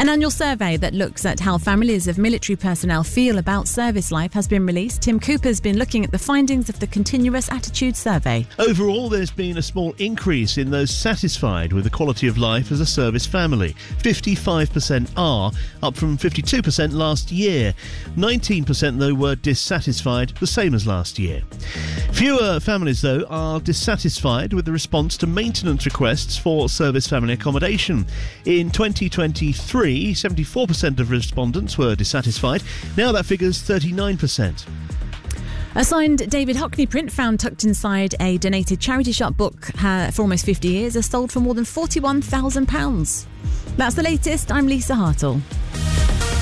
An annual survey that looks at how families of military personnel feel about service life has been released. Tim Cooper's been looking at the findings of the Continuous Attitude Survey. Overall, there's been a small increase in those satisfied with the quality of life as a service family. 55% are, up from 52% last year. 19% though were dissatisfied, the same as last year. Fewer families though are dissatisfied with the response to maintenance requests for service family accommodation. In 2023, 74% of respondents were dissatisfied. Now that figure's 39%. A signed David Hockney print found tucked inside a donated charity shop book for almost 50 years has sold for more than £41,000. That's the latest. I'm Lisa Hartle.